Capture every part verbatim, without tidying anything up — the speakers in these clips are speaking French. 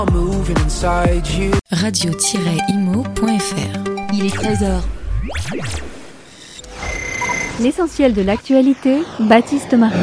radio tiret imo point f r. Il est treize heures. L'essentiel de l'actualité, Baptiste Marie.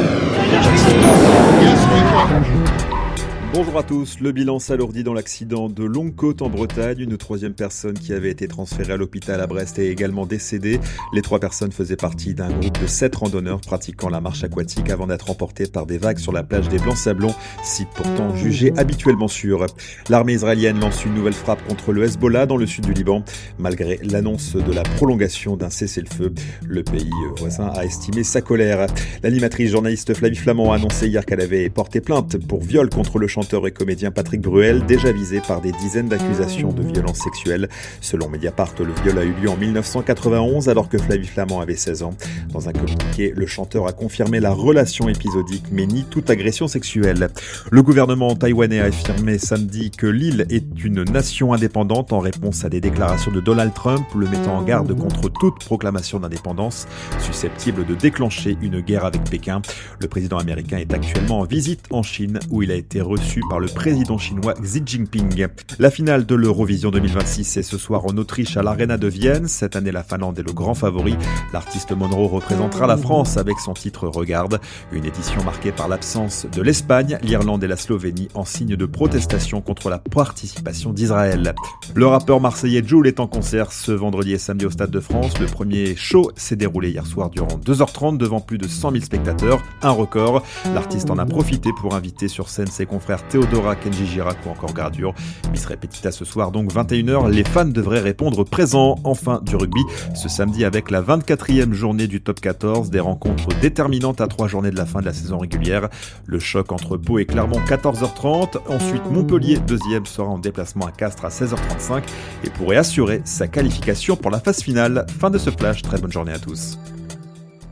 Bonjour à tous. Le bilan s'alourdit dans l'accident de Longue-Côte en Bretagne. Une troisième personne qui avait été transférée à l'hôpital à Brest est également décédée. Les trois personnes faisaient partie d'un groupe de sept randonneurs pratiquant la marche aquatique avant d'être emportés par des vagues sur la plage des Blancs-Sablons, site pourtant jugé habituellement sûr. L'armée israélienne lance une nouvelle frappe contre le Hezbollah dans le sud du Liban. Malgré l'annonce de la prolongation d'un cessez-le-feu, le pays voisin a estimé sa colère. L'animatrice journaliste Flavie Flament a annoncé hier qu'elle avait porté plainte pour viol contre le chanteur et comédien Patrick Bruel, déjà visé par des dizaines d'accusations de violences sexuelles. Selon Mediapart, le viol a eu lieu en dix-neuf cent quatre-vingt-onze alors que Flavie Flament avait seize ans. Dans un communiqué, le chanteur a confirmé la relation épisodique mais nie toute agression sexuelle. Le gouvernement taïwanais a affirmé samedi que l'île est une nation indépendante en réponse à des déclarations de Donald Trump, le mettant en garde contre toute proclamation d'indépendance susceptible de déclencher une guerre avec Pékin. Le président américain est actuellement en visite en Chine où il a été reçu par le président chinois Xi Jinping. La finale de l'Eurovision deux mille vingt-six est ce soir en Autriche à l'Arena de Vienne. Cette année, la Finlande est le grand favori. L'artiste Monroe représentera la France avec son titre Regarde. Une édition marquée par l'absence de l'Espagne, l'Irlande et la Slovénie en signe de protestation contre la participation d'Israël. Le rappeur marseillais Jul est en concert ce vendredi et samedi au Stade de France. Le premier show s'est déroulé hier soir durant deux heures trente devant plus de cent mille spectateurs. Un record. L'artiste en a profité pour inviter sur scène ses confrères Théodora, Kenji Girac ou encore Gradure. Bis Repetita ce soir donc vingt et une heures. Les fans devraient répondre présents. Enfin du rugby ce samedi avec la vingt-quatrième journée du top quatorze. Des rencontres déterminantes à trois journées de la fin de la saison régulière. Le choc entre Pau et Clermont quatorze heures trente. Ensuite Montpellier deuxième sera en déplacement à Castres à seize heures trente-cinq et pourrait assurer sa qualification pour la phase finale. Fin de ce flash. Très bonne journée à tous.